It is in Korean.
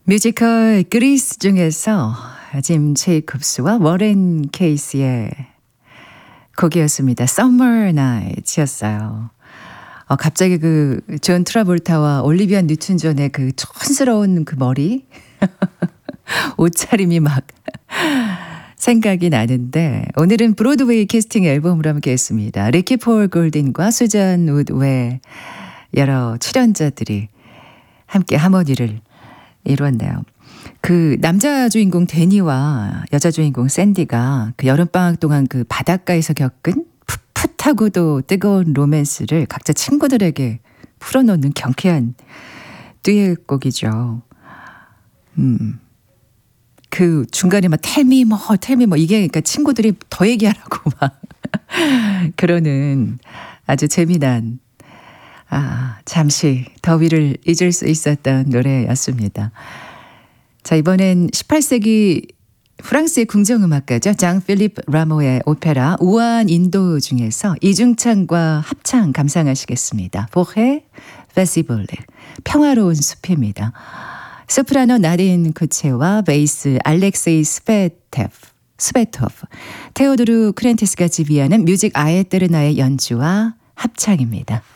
뮤지컬 그리스 중에서 짐 제이콥스와 워렌 케이스의 곡이었습니다. Summer Night이었어요. 갑자기 그 존 트라볼타와 올리비아 뉴튼 존의 그 촌스러운 그 머리 옷차림이 막 생각이 나는데 오늘은 브로드웨이 캐스팅 앨범으로 함께 했습니다. 리키 폴 골든과 수잔 우드 외 여러 출연자들이 함께 하모니를 이루었네요. 그 남자 주인공 데니와 여자 주인공 샌디가 그 여름방학 동안 그 바닷가에서 겪은 풋풋하고도 뜨거운 로맨스를 각자 친구들에게 풀어놓는 경쾌한 듀엣곡이죠. 그 중간에 막 텔미 뭐 이게 그러니까 친구들이 더 얘기하라고 막 그러는 아주 재미난 잠시 더위를 잊을 수 있었던 노래였습니다. 자, 이번엔 18세기 프랑스의 궁정음악가죠. 장 필립 라모의 오페라 우아한 인도 중에서 이중창과 합창 감상하시겠습니다. 보헤 페스티벌 평화로운 숲입니다. 소프라노 나린 쿠체와 베이스 알렉세이 스베토프, 테오도르 크렌테스가 지휘하는 뮤직 아에테르나의 연주와 합창입니다.